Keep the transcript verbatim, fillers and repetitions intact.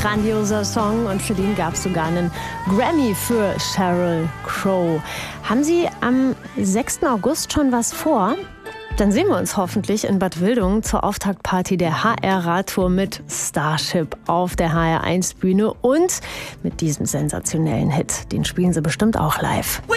Grandioser Song und für den gab es sogar einen Grammy für Sheryl Crow. Haben Sie am sechsten August schon was vor? Dann sehen wir uns hoffentlich in Bad Wildungen zur Auftaktparty der H R-Radtour mit Starship auf der H R eins Bühne und mit diesem sensationellen Hit. Den spielen Sie bestimmt auch live.